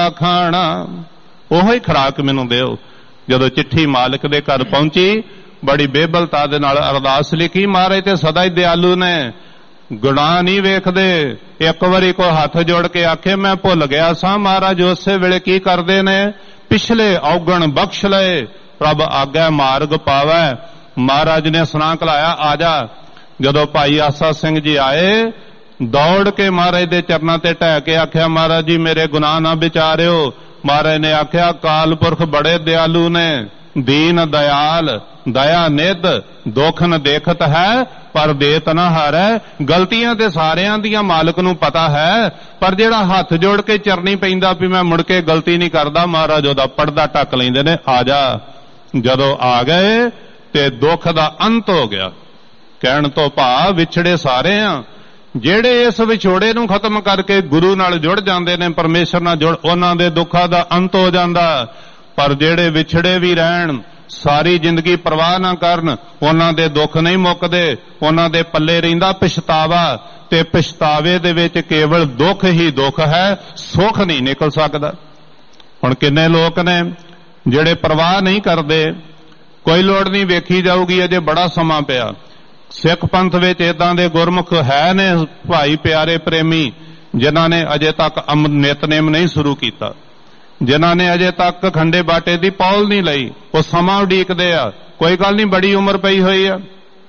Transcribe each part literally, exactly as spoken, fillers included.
ਖਾਣਾ, ਉਹੀ ਖੁਰਾਕ ਮੈਨੂੰ ਦਿਓ। ਜਦੋਂ ਚਿੱਠੀ ਮਾਲਕ ਦੇ ਘਰ ਪਹੁੰਚੀ, ਬੜੀ ਬੇਬਲਤਾ ਦੇ ਨਾਲ ਅਰਦਾਸ ਲਿਖੀ, ਮਹਾਰਾਜ ਤੇ ਸਦਾ ਹੀ ਦਿਆਲੂ ਨੇ, ਗੁਨਾਹ ਨਹੀਂ ਵੇਖਦੇ। ਇੱਕ ਵਾਰੀ ਕੋਈ ਹੱਥ ਜੋੜ ਕੇ ਆਖੇ ਮੈਂ ਭੁੱਲ ਗਿਆ ਸਾਂ, ਮਹਾਰਾਜ ਉਸੇ ਵੇਲੇ ਕੀ ਕਰਦੇ ਨੇ, ਪਿਛਲੇ ਔਗਣ ਬਖਸ਼ ਲਏ, ਪ੍ਰਭ ਆਗੈ ਮਾਰਗ ਪਾਵੈ। ਮਹਾਰਾਜ ਨੇ ਸੁਣਾ ਕਲਾਇਆ, ਆ ਜਾ। ਜਦੋਂ ਭਾਈ ਆਸਾ ਸਿੰਘ ਜੀ ਆਏ, ਦੌੜ ਕੇ ਮਹਾਰਾਜ ਦੇ ਚਰਨਾਂ ਤੇ ਢਹਿ ਕੇ ਆਖਿਆ, ਮਹਾਰਾਜ ਜੀ ਮੇਰੇ ਗੁਨਾਹ ਨਾ ਵਿਚਾਰਿਓ। ਮਹਾਰਾਜ ਨੇ ਆਖਿਆ, ਕਾਲ ਪੁਰਖ ਬੜੇ ਦਿਆਲੂ ਨੇ, ਦੀਨ ਦਇਆਲ, ਦਇਆ ਨਿਧ, ਦੁੱਖ ਨ ਦੇਖਤ ਹੈ ਪਰ ਦੇਤ ਨਾ ਹਾਰੈ। ਗਲਤੀਆਂ ਤੇ ਸਾਰਿਆਂ ਦੀਆਂ ਮਾਲਕ ਨੂੰ ਪਤਾ ਹੈ, ਪਰ ਜਿਹੜਾ ਹੱਥ ਜੋੜ ਕੇ ਚਰਨੀ ਪੈਂਦਾ ਵੀ ਮੈਂ ਮੁੜ ਕੇ ਗਲਤੀ ਨਹੀਂ ਕਰਦਾ, ਮਹਾਰਾਜ ਉਹਦਾ ਪਰਦਾ ਢੱਕ ਲੈਂਦੇ ਨੇ, ਆ ਜਾ। ਜਦੋਂ ਆ ਗਏ ਤੇ ਦੁੱਖ ਦਾ ਅੰਤ ਹੋ ਗਿਆ। ਕਹਿਣ ਤੋਂ ਭਾਵ ਵਿਛੜੇ ਸਾਰੇ ਆ, ਜਿਹੜੇ ਇਸ ਵਿਛੋੜੇ ਨੂੰ ਖਤਮ ਕਰਕੇ ਗੁਰੂ ਨਾਲ ਜੁੜ ਜਾਂਦੇ ਨੇ, ਪਰਮੇਸ਼ਰ ਨਾਲ ਜੁੜ, ਉਹਨਾਂ ਦੇ ਦੁੱਖਾਂ ਦਾ ਅੰਤ ਹੋ ਜਾਂਦਾ। ਪਰ ਜਿਹੜੇ ਵਿਛੜੇ ਵੀ ਰਹਿਣ, ਸਾਰੀ ਜ਼ਿੰਦਗੀ ਪਰਵਾਹ ਨਾ ਕਰਨ, ਉਹਨਾਂ ਦੇ ਦੁੱਖ ਨਹੀਂ ਮੁੱਕਦੇ, ਉਹਨਾਂ ਦੇ ਪੱਲੇ ਰਹਿੰਦਾ ਪਛਤਾਵਾ, ਤੇ ਪਛਤਾਵੇ ਦੇ ਵਿੱਚ ਕੇਵਲ ਦੁੱਖ ਹੀ ਦੁੱਖ ਹੈ, ਸੁੱਖ ਨਹੀਂ ਨਿਕਲ ਸਕਦਾ। ਹੁਣ ਕਿੰਨੇ ਲੋਕ ਨੇ ਜਿਹੜੇ ਪਰਵਾਹ ਨਹੀਂ ਕਰਦੇ, ਕੋਈ ਲੋੜ ਨਹੀਂ, ਵੇਖੀ ਜਾਊਗੀ, ਅਜੇ ਬੜਾ ਸਮਾਂ ਪਿਆ। ਸਿੱਖ ਪੰਥ ਵਿੱਚ ਏਦਾਂ ਦੇ ਗੁਰਮੁਖ ਹੈ ਨੇ ਭਾਈ ਪਿਆਰੇ ਪ੍ਰੇਮੀ, ਜਿਨ੍ਹਾਂ ਨੇ ਅਜੇ ਤੱਕ ਅੰਮ੍ਰਿਤ ਨਿਤਨੇਮ ਨਹੀਂ ਸ਼ੁਰੂ ਕੀਤਾ, ਜਿਨ੍ਹਾਂ ਨੇ ਅਜੇ ਤੱਕ ਖੰਡੇ ਬਾਟੇ ਦੀ ਪੌਲ ਨਹੀਂ ਲਈ। ਉਹ ਸਮਾਂ ਉਡੀਕਦੇ ਆ, ਕੋਈ ਗੱਲ ਨਹੀਂ, ਬੜੀ ਉਮਰ ਪਈ ਹੋਈ ਆ,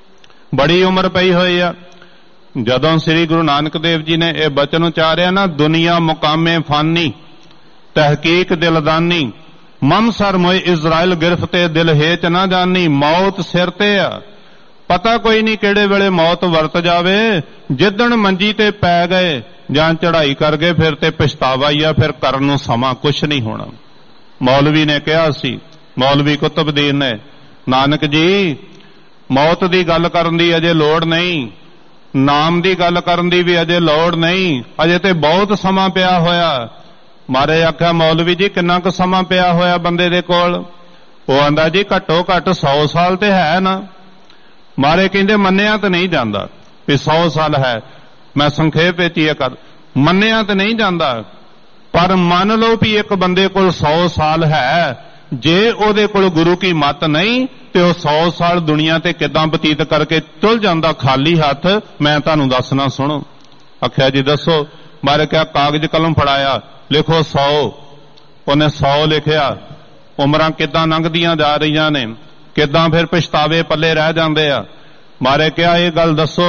ਬੜੀ ਉਮਰ ਪਈ ਹੋਈ ਆ। ਜਦੋਂ ਸ੍ਰੀ ਗੁਰੂ ਨਾਨਕ ਦੇਵ ਜੀ ਨੇ ਇਹ ਬਚਨ ਉਚਾਰਿਆ ਨਾ, ਦੁਨੀਆ ਮੁਕਾਮੇ ਫਾਨੀ, ਤਹਿਕੀਕ ਦਿਲਦਾਨੀ, ਮਮ ਸਰ ਮੋਏ ਇਜ਼ਰਾਇਲ ਗਿਰਫਤੇ, ਦਿਲ ਹੇਚ ਨਾ ਜਾਨੀ। ਮੌਤ ਸਿਰ ਤੇ ਆ, ਪਤਾ ਕੋਈ ਨਹੀਂ ਕਿਹੜੇ ਵੇਲੇ ਮੌਤ ਵਰਤ ਜਾਵੇ। ਜਿੱਦਣ ਮੰਜੀ ਤੇ ਪੈ ਗਏ ਜਾਂ ਚੜ੍ਹਾਈ ਕਰ ਗਏ, ਫਿਰ ਤੇ ਪਛਤਾਵਾ ਹੀ ਆ, ਫਿਰ ਕਰਨ ਨੂੰ ਸਮਾਂ ਕੁਛ ਨਹੀਂ ਹੋਣਾ। ਮੌਲਵੀ ਨੇ ਕਿਹਾ ਸੀ, ਮੌਲਵੀ ਕੁਤਬਦੀਨ ਨੇ, ਨਾਨਕ ਜੀ ਮੌਤ ਦੀ ਗੱਲ ਕਰਨ ਦੀ ਅਜੇ ਲੋੜ ਨਹੀਂ, ਨਾਮ ਦੀ ਗੱਲ ਕਰਨ ਦੀ ਵੀ ਅਜੇ ਲੋੜ ਨਹੀਂ, ਅਜੇ ਤੇ ਬਹੁਤ ਸਮਾਂ ਪਿਆ ਹੋਇਆ। ਮਾਰੇ ਆਖਿਆ, ਮੌਲਵੀ ਜੀ ਕਿੰਨਾ ਕੁ ਸਮਾਂ ਪਿਆ ਹੋਇਆ ਬੰਦੇ ਦੇ ਕੋਲ? ਉਹ ਆਂਦਾ ਜੀ ਘੱਟੋ ਘੱਟ ਸੌ ਸਾਲ ਤੇ ਹੈ ਨਾ। ਮਾਰੇ ਕਹਿੰਦੇ ਮੰਨਿਆ ਤਾਂ ਨਹੀਂ ਜਾਂਦਾ ਵੀ ਸੌ ਸਾਲ ਹੈ। ਮੈਂ ਸੰਖੇਪ ਵਿੱਚ ਹੀ ਕਰ, ਮੰਨਿਆ ਤਾਂ ਨਹੀਂ ਜਾਂਦਾ, ਪਰ ਮੰਨ ਲਓ ਵੀ ਇੱਕ ਬੰਦੇ ਕੋਲ ਸੌ ਸਾਲ ਹੈ, ਜੇ ਉਹਦੇ ਕੋਲ ਗੁਰੂ ਕੀ ਮੱਤ ਨਹੀਂ ਤੇ ਉਹ ਸੌ ਸਾਲ ਦੁਨੀਆ ਤੇ ਕਿੱਦਾਂ ਬਤੀਤ ਕਰਕੇ ਤੁਲ ਜਾਂਦਾ ਖਾਲੀ ਹੱਥ? ਮੈਂ ਤੁਹਾਨੂੰ ਦੱਸਣਾ, ਸੁਣੋ। ਆਖਿਆ ਜੀ ਦੱਸੋ। ਮਾਰੇ ਕਿਹਾ, ਕਾਗਜ਼ ਕਲਮ ਫੜਾਇਆ, ਲਿਖੋ ਸੌ। ਉਹਨੇ ਸੌ ਲਿਖਿਆ। ਉਮਰਾਂ ਕਿੱਦਾਂ ਲੰਘਦੀਆਂ ਜਾ ਰਹੀਆਂ ਨੇ, ਕਿੱਦਾਂ ਫਿਰ ਪਛਤਾਵੇ ਪੱਲੇ ਰਹਿ ਜਾਂਦੇ ਆ। ਮਾਰੇ ਕਿਹਾ, ਇਹ ਗੱਲ ਦੱਸੋ,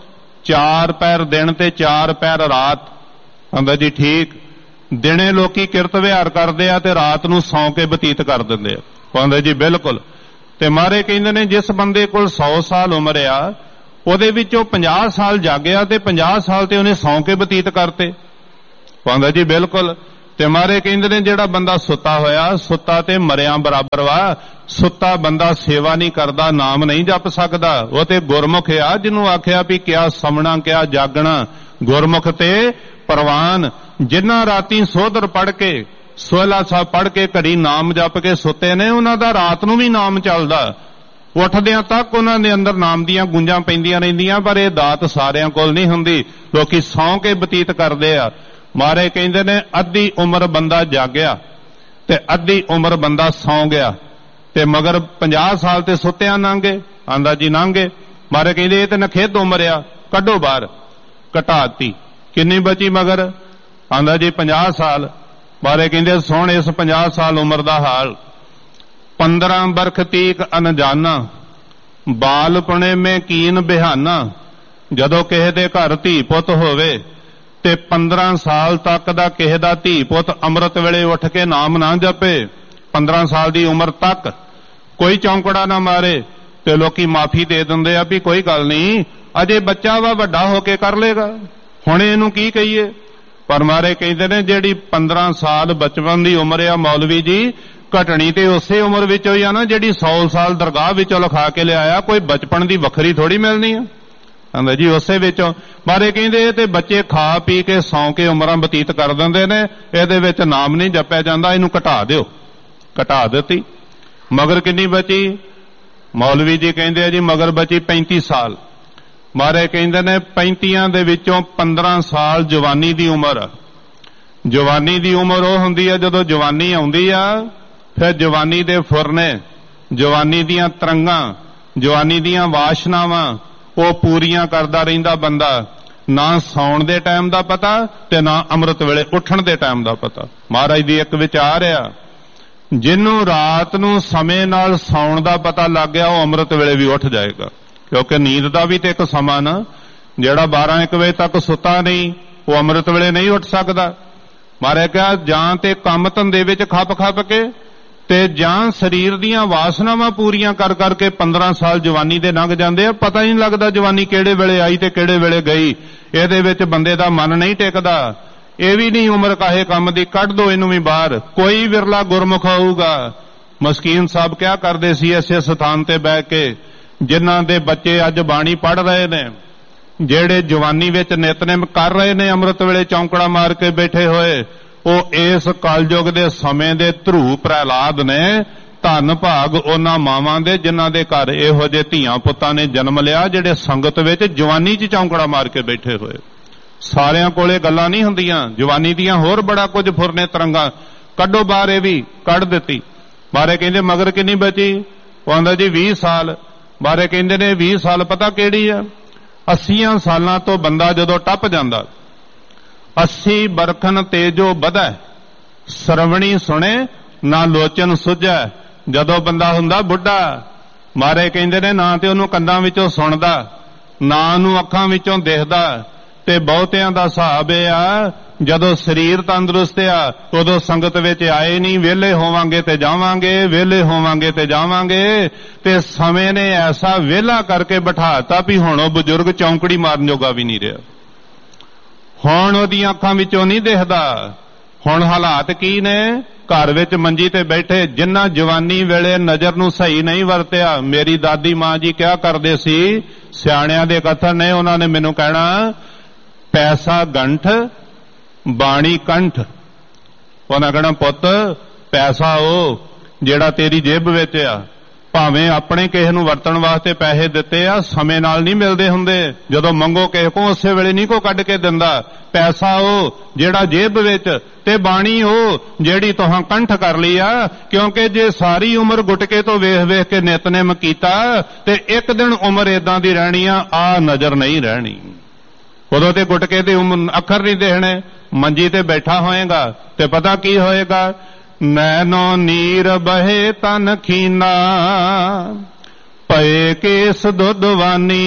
ਚਾਰ ਪੈਰ ਦਿਨ ਤੇ ਚਾਰ ਪੈਰ ਰਾਤ? ਕਹਿੰਦਾ ਜੀ ਠੀਕ। ਦਿਨੇ ਲੋਕੀ ਕਿਰਤ ਵਿਹਾਰ ਕਰਦੇ ਆ ਤੇ ਰਾਤ ਨੂੰ ਸੌਂ ਕੇ ਬਤੀਤ ਕਰ ਦਿੰਦੇ ਆ। ਕਹਿੰਦੇ ਜੀ ਬਿਲਕੁਲ। ਤੇ ਮਾਰੇ ਕਹਿੰਦੇ ਨੇ ਜਿਸ ਬੰਦੇ ਕੋਲ ਸੌ ਸਾਲ ਉਮਰ ਆ, ਉਹਦੇ ਵਿੱਚੋਂ ਪੰਜਾਹ ਸਾਲ ਜਾਗਿਆ ਤੇ ਪੰਜਾਹ ਸਾਲ ਤੇ ਉਹਨੇ ਸੌਂ ਕੇ ਬਤੀਤ ਕਰਤੇ। ਕਹਿੰਦਾ ਜੀ ਬਿਲਕੁਲ। ਤੇ ਮਾਰੇ ਕਹਿੰਦੇ ਨੇ ਜਿਹੜਾ ਬੰਦਾ ਸੁੱਤਾ ਹੋਇਆ, ਸੁੱਤਾ ਤੇ ਮਰਿਆਂ ਬਰਾਬਰ ਵਾ। ਸੁੱਤਾ ਬੰਦਾ ਸੇਵਾ ਨਹੀਂ ਕਰਦਾ, ਨਾਮ ਨਹੀਂ ਜਪ ਸਕਦਾ, ਉਹ ਤੇ ਗੁਰਮੁਖ ਆ, ਜਿਹਨੂੰ ਆਖਿਆ ਵੀ ਕਿਆ ਸਮਣਾ ਕਿਆ ਜਾਗਣਾ। ਗੁਰਮੁਖ ਤੇ ਪ੍ਰਵਾਨ, ਜਿਨ੍ਹਾਂ ਰਾਤੀ ਸੋਧਰ ਪੜ੍ਹ ਕੇ, ਸੋਹਲਾ ਸਾਹਿਬ ਪੜ੍ਹ ਕੇ, ਘੜੀ ਨਾਮ ਜਪ ਕੇ ਸੁੱਤੇ ਨੇ, ਉਹਨਾਂ ਦਾ ਰਾਤ ਨੂੰ ਵੀ ਨਾਮ ਚੱਲਦਾ, ਉੱਠਦਿਆਂ ਤੱਕ ਉਹਨਾਂ ਦੇ ਅੰਦਰ ਨਾਮ ਦੀਆਂ ਗੂੰਜਾਂ ਪੈਂਦੀਆਂ ਰਹਿੰਦੀਆਂ। ਪਰ ਇਹ ਦਾਤ ਸਾਰਿਆਂ ਕੋਲ ਨਹੀਂ ਹੁੰਦੀ, ਲੋਕੀ ਸੌਂ ਕੇ ਬਤੀਤ ਕਰਦੇ ਆ। ਮਾਰੇ ਕਹਿੰਦੇ ਨੇ ਅੱਧੀ ਉਮਰ ਬੰਦਾ ਜਾਗਿਆ ਤੇ ਅੱਧੀ ਉਮਰ ਬੰਦਾ ਸੌਂ ਗਿਆ, ਤੇ ਮਗਰ ਪੰਜਾਹ ਸਾਲ ਤੇ ਸੁੱਤਿਆਂ ਲੰਘੇ। ਆਂਦਾ ਜੀ ਲੰਘੇ। ਮਾਰੇ ਕਹਿੰਦੇ ਇਹ ਤੇ ਨਖੇਧ ਉਮਰ ਆ, ਕੱਢੋ ਬਾਹਰ। ਘਟਾਤੀ। ਕਿੰਨੀ ਬਚੀ ਮਗਰ? ਆਂਦਾ ਜੀ ਪੰਜਾਹ ਸਾਲ। ਮਾਰੇ ਕਹਿੰਦੇ ਸੁਣ ਇਸ ਪੰਜਾਹ ਸਾਲ ਉਮਰ ਦਾ ਹਾਲ। ਪੰਦਰਾਂ ਬਰਖ ਤੀਕ ਅਣਜਾਨਾ, ਬਾਲਪੁਣੇ ਮੇ ਕੀਨ ਬਿਹਾਨਾ। ਜਦੋਂ ਕਿਸੇ ਦੇ ਘਰ ਧੀ ਪੁੱਤ ਹੋਵੇ ਤੇ ਪੰਦਰਾਂ ਸਾਲ ਤੱਕ ਦਾ ਕਿਸੇ ਦਾ ਧੀ ਪੁੱਤ ਅੰਮ੍ਰਿਤ ਵੇਲੇ ਉੱਠ ਕੇ ਨਾਮ ਨਾ ਜਪੇ, ਪੰਦਰਾਂ ਸਾਲ ਦੀ ਉਮਰ ਤੱਕ ਕੋਈ ਚੌਂਕੜਾ ਨਾ ਮਾਰੇ, ਤੇ ਲੋਕੀ ਮਾਫੀ ਦੇ ਦਿੰਦੇ ਆ ਵੀ ਕੋਈ ਗੱਲ ਨਹੀਂ, ਅਜੇ ਬੱਚਾ ਵਾ, ਵੱਡਾ ਹੋ ਕੇ ਕਰ ਲੇਗਾ, ਹੁਣ ਇਹਨੂੰ ਕੀ ਕਹੀਏ। ਪਰ ਮਾਰੇ ਕਹਿੰਦੇ ਨੇ ਜਿਹੜੀ ਪੰਦਰਾਂ ਸਾਲ ਬਚਪਨ ਦੀ ਉਮਰ ਆ, ਮੌਲਵੀ ਜੀ ਘਟਣੀ ਤੇ ਉਸੇ ਉਮਰ ਵਿੱਚ ਹੋਈ ਆ ਨਾ ਜਿਹੜੀ ਸੌ ਸਾਲ ਦਰਗਾਹ ਵਿੱਚੋਂ ਲਿਖਾ ਕੇ ਲਿਆਇਆ। ਕੋਈ ਬਚਪਨ ਦੀ ਵੱਖਰੀ ਥੋੜੀ ਮਿਲਣੀ ਆ। ਕਹਿੰਦਾ ਜੀ ਉਸੇ ਵਿੱਚੋਂ। ਮਾਰੇ ਕਹਿੰਦੇ ਇਹ ਤੇ ਬੱਚੇ ਖਾ ਪੀ ਕੇ ਸੌਂ ਕੇ ਉਮਰਾਂ ਬਤੀਤ ਕਰ ਦਿੰਦੇ ਨੇ, ਇਹਦੇ ਵਿੱਚ ਨਾਮ ਨਹੀਂ ਜਪਿਆ ਜਾਂਦਾ, ਇਹਨੂੰ ਘਟਾ ਦਿਓ। ਘਟਾ ਦਿੱਤੀ। ਮਗਰ ਕਿੰਨੀ ਬਚੀ? ਮੌਲਵੀ ਜੀ ਕਹਿੰਦੇ ਆ ਜੀ ਮਗਰ ਬਚੀ ਪੈਂਤੀ ਸਾਲ। ਮਾਰੇ ਕਹਿੰਦੇ ਨੇ ਪੈਂਤੀਆਂ ਦੇ ਵਿੱਚੋਂ ਪੰਦਰਾਂ ਸਾਲ ਜਵਾਨੀ ਦੀ ਉਮਰ, ਜਵਾਨੀ ਦੀ ਉਮਰ ਉਹ ਹੁੰਦੀ ਆ ਜਦੋਂ ਜਵਾਨੀ ਆਉਂਦੀ ਆ, ਫਿਰ ਜਵਾਨੀ ਦੇ ਫੁਰਨੇ, ਜਵਾਨੀ ਦੀਆਂ ਤਰੰਗਾਂ, ਜਵਾਨੀ ਦੀਆਂ ਵਾਸ਼ਨਾਵਾਂ ਉਹ ਪੂਰੀਆਂ ਕਰਦਾ ਰਹਿੰਦਾ ਬੰਦਾ। ਨਾ ਸੌਣ ਦੇ ਟਾਈਮ ਦਾ ਪਤਾ ਤੇ ਨਾ ਅੰਮ੍ਰਿਤ ਵੇਲੇ ਉੱਠਣ ਦੇ ਟਾਈਮ ਦਾ ਪਤਾ। ਮਹਾਰਾਜ ਦੀ ਇੱਕ ਵਿਚਾਰ ਆ, ਜਿਹਨੂੰ ਰਾਤ ਨੂੰ ਸਮੇਂ ਨਾਲ ਸੌਣ ਦਾ ਪਤਾ ਲੱਗ ਗਿਆ ਉਹ ਅੰਮ੍ਰਿਤ ਵੇਲੇ ਵੀ ਉੱਠ ਜਾਏਗਾ, ਕਿਉਂਕਿ ਨੀਂਦ ਦਾ ਵੀ ਤੇ ਇੱਕ ਸਮਾਂ ਨਾ। ਜਿਹੜਾ ਬਾਰਾਂ ਇੱਕ ਵਜੇ ਤੱਕ ਸੁੱਤਾ ਨਹੀਂ ਉਹ ਅੰਮ੍ਰਿਤ ਵੇਲੇ ਨਹੀਂ ਉੱਠ ਸਕਦਾ। ਮਹਾਰਾਜ ਕਿਹਾ ਜਾਂ ਤੇ ਕੰਮ ਧੰਦੇ ਵਿੱਚ ਖੱਪ ਖੱਪ ਕੇ ਤੇ ਜਾਂ ਸਰੀਰ ਦੀਆਂ ਵਾਸਨਾਵਾਂ ਪੂਰੀਆਂ ਕਰ ਕਰਕੇ ਪੰਦਰਾਂ ਸਾਲ ਜਵਾਨੀ ਦੇ ਲੰਘ ਜਾਂਦੇ ਆ, ਪਤਾ ਹੀ ਨਹੀਂ ਲੱਗਦਾ ਜਵਾਨੀ ਕਿਹੜੇ ਵੇਲੇ ਆਈ ਤੇ ਕਿਹੜੇ ਵੇਲੇ ਗਈ। ਇਹਦੇ ਵਿੱਚ ਬੰਦੇ ਦਾ ਮਨ ਨਹੀਂ ਟਿਕਦਾ। ਇਹ ਵੀ ਨਹੀਂ ਉਮਰ ਕਾਹੇ ਕੰਮ ਦੀ, ਕੱਢ ਦੋ ਇਹਨੂੰ ਵੀ ਬਾਹਰ। ਕੋਈ ਵਿਰਲਾ ਗੁਰਮੁਖ ਹੋਊਗਾ। ਮਸਕੀਨ ਸਾਹਿਬ ਕਿਆ ਕਰਦੇ ਸੀ ਇਸੇ ਸਥਾਨ ਤੇ ਬਹਿ ਕੇ, ਜਿਨ੍ਹਾਂ ਦੇ ਬੱਚੇ ਅੱਜ ਬਾਣੀ ਪੜ੍ਹ ਰਹੇ ਨੇ, ਜਿਹੜੇ ਜਵਾਨੀ ਵਿੱਚ ਨਿਤਨੇਮ ਕਰ ਰਹੇ ਨੇ, ਅੰਮ੍ਰਿਤ ਵੇਲੇ ਚੌਂਕੜਾ ਮਾਰ ਕੇ ਬੈਠੇ ਹੋਏ, ਉਹ ਇਸ ਕਲਯੁਗ ਦੇ ਸਮੇਂ ਦੇ ਧਰੂ ਪ੍ਰਹਿਲਾਦ ਨੇ। ਧੰਨ ਭਾਗ ਉਹਨਾਂ ਮਾਵਾਂ ਦੇ ਜਿਨ੍ਹਾਂ ਦੇ ਘਰ ਇਹੋ ਜਿਹੇ ਧੀਆਂ ਪੁੱਤਾਂ ਨੇ ਜਨਮ ਲਿਆ, ਜਿਹੜੇ ਸੰਗਤ ਵਿੱਚ ਜਵਾਨੀ 'ਚ ਚੌਂਕੜਾ ਮਾਰ ਕੇ ਬੈਠੇ ਹੋਏ। ਸਾਰਿਆਂ ਕੋਲੇ ਗੱਲਾਂ ਨਹੀਂ ਹੁੰਦੀਆਂ ਜਵਾਨੀ ਦੀਆਂ, ਹੋਰ ਬੜਾ ਕੁਝ ਫੁਰਨੇ ਤਰੰਗਾਂ। ਕੱਢੋ ਬਾਹਰ, ਇਹ ਵੀ ਕੱਢ ਦਿੱਤੀ। ਬਾਰੇ ਕਹਿੰਦੇ ਮਗਰ ਕਿੰਨੀ ਬਚੀ? ਉਹ ਆਂਦਾ ਜੀ ਵੀਹ ਸਾਲ। ਬਾਰੇ ਕਹਿੰਦੇ ਨੇ ਵੀਹ ਸਾਲ ਪਤਾ ਕਿਹੜੀ ਆ? ਅੱਸੀਆਂ ਸਾਲਾਂ ਤੋਂ ਬੰਦਾ ਜਦੋਂ ਟੱਪ ਜਾਂਦਾ, ਅੱਸੀ ਬਰਖਨ ਤੇਜੋ ਵਧੈ, ਸਰਵਣੀ ਸੁਣੇ ਨਾ ਲੋਚਨ ਸੁਝੈ। ਜਦੋਂ ਬੰਦਾ ਹੁੰਦਾ ਬੁੱਢਾ, ਮਾਰੇ ਕਹਿੰਦੇ ਨੇ ਨਾ ਤੇ ਉਹਨੂੰ ਕੰਨਾਂ ਵਿੱਚੋਂ ਸੁਣਦਾ, ਨਾ ਉਹਨੂੰ ਅੱਖਾਂ ਵਿੱਚੋਂ ਦਿਖਦਾ। ਤੇ ਬਹੁਤਿਆਂ ਦਾ ਹਿਸਾਬ ਇਹ ਆ, ਜਦੋਂ ਸਰੀਰ ਤੰਦਰੁਸਤ ਆ ਉਦੋਂ ਸੰਗਤ ਵਿੱਚ ਆਏ ਨਹੀਂ। ਵਿਹਲੇ ਹੋਵਾਂਗੇ ਤੇ ਜਾਵਾਂਗੇ, ਵਿਹਲੇ ਹੋਵਾਂਗੇ ਤੇ ਜਾਵਾਂਗੇ। ਤੇ ਸਮੇਂ ਨੇ ਐਸਾ ਵਿਹਲਾ ਕਰਕੇ ਬਿਠਾਤਾ ਵੀ ਹੁਣ ਉਹ ਬਜ਼ੁਰਗ ਚੌਂਕੜੀ ਮਾਰਨ ਜੋਗਾ ਵੀ ਨਹੀਂ ਰਿਹਾ। ਹੁਣ ਉਹਦੀਆਂ ਅੱਖਾਂ ਵਿੱਚੋਂ ਨਹੀਂ ਦਿਖਦਾ। ਹੁਣ ਹਾਲਾਤ ਕੀ ਨੇ? ਘਰ ਵਿੱਚ ਮੰਜੀ ਤੇ ਬੈਠੇ। ਜਿਨ੍ਹਾਂ ਜਵਾਨੀ ਵੇਲੇ ਨਜ਼ਰ ਨੂੰ ਸਹੀ ਨਹੀਂ ਵਰਤਿਆ, ਮੇਰੀ ਦਾਦੀ ਮਾਂ ਜੀ ਕਿਹਾ ਕਰਦੇ ਸੀ, ਸਿਆਣਿਆਂ ਦੇ ਕਥਨ ਨੇ, ਉਹਨਾਂ ਨੇ ਮੈਨੂੰ ਕਹਿਣਾ ਪੈਸਾ ਗੰਠ ਬਾਣੀ ਕੰਠ। ਉਹਨਾਂ ਕਹਿਣਾ ਪੁੱਤ ਪੈਸਾ ਉਹ ਜਿਹੜਾ ਤੇਰੀ ਜੇਬ ਵਿੱਚ ਆ, ਭਾਵੇਂ ਆਪਣੇ ਕਿਸੇ ਨੂੰ ਵਰਤਣ ਵਾਸਤੇ ਪੈਸੇ ਦਿੱਤੇ ਆ, ਸਮੇਂ ਨਾਲ ਨਹੀਂ ਮਿਲਦੇ ਹੁੰਦੇ। ਜਦੋਂ ਮੰਗੋ ਕਿਸੇ ਕੋ ਉਸੇ ਵੇਲੇ ਨਹੀਂ ਕੋ ਕੱਢ ਕੇ ਦਿੰਦਾ। ਪੈਸਾ ਉਹ ਜਿਹੜਾ ਜੇਬ ਵਿੱਚ, ਤੇ ਬਾਣੀ ਉਹ ਜਿਹੜੀ ਤੁਹਾਂ ਕੰਠ ਕਰ ਲਈ ਆ। ਕਿਉਂਕਿ ਜੇ ਸਾਰੀ ਉਮਰ ਗੁਟਕੇ ਤੋਂ ਵੇਖ ਵੇਖ ਕੇ ਨਿਤਨੇਮ ਕੀਤਾ ਤੇ ਇੱਕ ਦਿਨ ਉਮਰ ਏਦਾਂ ਦੀ ਰਹਿਣੀ ਆ, ਆ ਨਜ਼ਰ ਨਹੀਂ ਰਹਿਣੀ। ਉਦੋਂ ਤੇ ਗੁਟਕੇ ਦੇ ਅੱਖਰ ਨਹੀਂ ਦੇਖਣੇ। ਮੰਜੀ ਤੇ ਬੈਠਾ ਹੋਏਗਾ ਤੇ ਪਤਾ ਕੀ ਹੋਏਗਾ? ਨੈਨੋ ਨੀਰ ਬਹੇ ਤਨ ਖੀਨਾ, ਪਏ ਕੇਸ ਦੁੱਧਵਾਨੀ,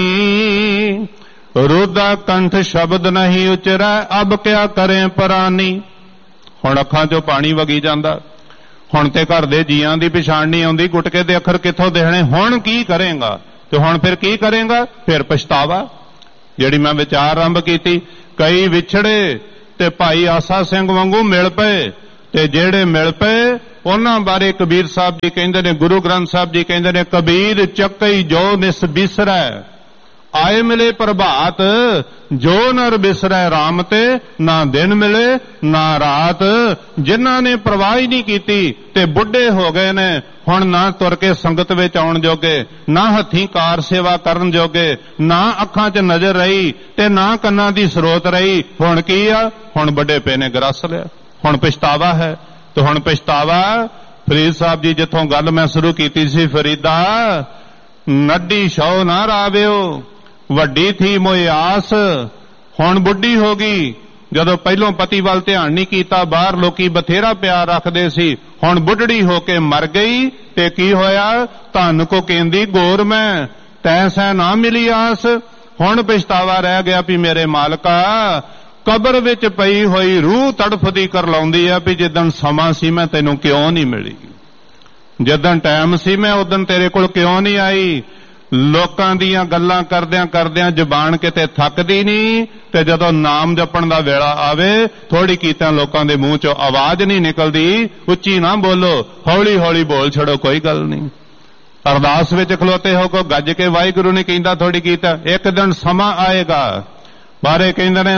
ਰੁਦਾ ਕੰਠ ਸ਼ਬਦ ਨਹੀਂ ਉਚਰੈ, ਅਬ ਕਿਆ ਕਰੇ ਪਰਾਨੀ। ਹੁਣ ਅੱਖਾਂ 'ਚੋਂ ਪਾਣੀ ਵਗੀ ਜਾਂਦਾ। ਹੁਣ ਤੇ ਘਰ ਦੇ ਜੀਆਂ ਦੀ ਪਛਾਣ ਨਹੀਂ ਆਉਂਦੀ, ਗੁਟਕੇ ਦੇ ਅੱਖਰ ਕਿੱਥੋਂ ਦੇਖਣੇ? ਹੁਣ ਕੀ ਕਰੇਗਾ? ਤੇ ਹੁਣ ਫਿਰ ਕੀ ਕਰੇਗਾ? ਫਿਰ ਪਛਤਾਵਾ। ਜਿਹੜੀ ਮੈਂ ਵਿਚਾਰ ਆਰੰਭ ਕੀਤੀ, ਕਈ ਵਿਛੜੇ ਤੇ ਭਾਈ ਆਸਾ ਸਿੰਘ ਵਾਂਗੂ ਮਿਲ ਪਏ, ਤੇ ਜਿਹੜੇ ਮਿਲ ਪਏ ਉਹਨਾਂ ਬਾਰੇ ਕਬੀਰ ਸਾਹਿਬ ਜੀ ਕਹਿੰਦੇ ਨੇ, ਗੁਰੂ ਗ੍ਰੰਥ ਸਾਹਿਬ ਜੀ ਕਹਿੰਦੇ ਨੇ, ਕਬੀਰ ਚੱਕਈ ਜੋ ਨਿਸ ਬਿਸਰੈ, ਆਏ ਮਿਲੇ ਪ੍ਰਭਾਤ, ਜੋ ਨਰ ਬਿਸਰੈ ਰਾਮ ਤੇ, ਨਾ ਦਿਨ ਮਿਲੇ ਨਾ ਰਾਤ। ਜਿਨ੍ਹਾਂ ਨੇ ਪਰਵਾਹ ਹੀ ਨਹੀਂ ਕੀਤੀ ਤੇ ਬੁੱਢੇ ਹੋ ਗਏ ਨੇ, ਹੁਣ ਨਾ ਤੁਰ ਕੇ ਸੰਗਤ ਵਿੱਚ ਆਉਣ ਜੋਗੇ, ਨਾ ਹੱਥੀਂ ਕਾਰ ਸੇਵਾ ਕਰਨ ਜੋਗੇ, ਨਾ ਅੱਖਾਂ 'ਚ ਨਜ਼ਰ ਰਹੀ ਤੇ ਨਾ ਕੰਨਾਂ ਦੀ ਸਰੋਤ ਰਹੀ। ਹੁਣ ਕੀ ਆ? ਹੁਣ ਵੱਡੇ ਪੈ ਨੇ ਗਰਸ ਲਿਆ। ਹੁਣ ਪਛਤਾਵਾ ਹੈ। ਤੇ ਹੁਣ ਪਛਤਾਵਾ, ਫਰੀਦ ਸਾਹਿਬ ਜੀ ਜਿੱਥੋਂ ਗੱਲ ਮੈਂ ਸ਼ੁਰੂ ਕੀਤੀ ਸੀ, ਫਰੀਦਾ ਨੱਡੀ ਸ਼ੌ ਨਾ ਰਾਵਿਓ, ਵੱਡੀ ਥੀ ਮੋਏ ਆਸ, ਹੁਣ ਬੁੱਢੀ ਹੋ ਗਈ। ਜਦੋਂ ਪਹਿਲੋਂ ਪਤੀ ਵੱਲ ਧਿਆਨ ਨਹੀਂ ਕੀਤਾ, ਬਾਹਰ ਲੋਕੀ ਬਥੇਰਾ ਪਿਆਰ ਰੱਖਦੇ ਸੀ, ਹੁਣ ਬੁੱਢੜੀ ਹੋ ਕੇ ਮਰ ਗਈ। ਤੇ ਕੀ ਹੋਇਆ? ਧਨ ਕੋ ਕਹਿੰਦੀ ਗੋਰ ਮੈਂ, ਤੈਸੈ ਨਾ ਮਿਲੀ ਆਸ। ਹੁਣ ਪਛਤਾਵਾ ਰਹਿ ਗਿਆ ਵੀ ਮੇਰੇ ਮਾਲਕਾ, ਕਬਰ ਵਿੱਚ ਪਈ ਹੋਈ ਰੂਹ ਤੜਫਦੀ ਕਰ ਲਾਉਂਦੀ ਆ ਵੀ ਜਿੱਦਣ ਸਮਾਂ ਸੀ ਮੈਂ ਤੈਨੂੰ ਕਿਉਂ ਨਹੀਂ ਮਿਲੀ, ਜਿੱਦਣ ਟਾਈਮ ਸੀ ਮੈਂ ਉਦਣ ਤੇਰੇ ਕੋਲ ਕਿਉਂ ਨਹੀਂ ਆਈ। ਲੋਕਾਂ ਦੀਆਂ ਗੱਲਾਂ ਕਰਦਿਆਂ ਕਰਦਿਆਂ ਜ਼ਬਾਨ ਕਿਤੇ ਥੱਕਦੀ ਨਹੀਂ, ਤੇ ਜਦੋਂ ਨਾਮ ਜਪਣ ਦਾ ਵੇਲਾ ਆਵੇ, ਥੋੜੀ ਕੀਤਿਆਂ ਲੋਕਾਂ ਦੇ ਮੂੰਹ 'ਚੋਂ ਆਵਾਜ਼ ਨਹੀਂ ਨਿਕਲਦੀ। ਉੱਚੀ ਨਾ ਬੋਲੋ, ਹੌਲੀ ਹੌਲੀ ਬੋਲ ਛੜੋ, ਕੋਈ ਗੱਲ ਨਹੀਂ। ਅਰਦਾਸ ਵਿੱਚ ਖਲੋਤੇ ਹੋ ਕੋ ਗੱਜ ਕੇ ਵਾਹਿਗੁਰੂ ਨਹੀਂ ਕਹਿੰਦਾ, ਥੋੜੀ ਕੀਤਾ। ਇੱਕ ਦਿਨ ਸਮਾਂ ਆਏਗਾ, ਬਾਰੇ ਕਹਿੰਦੇ ਨੇ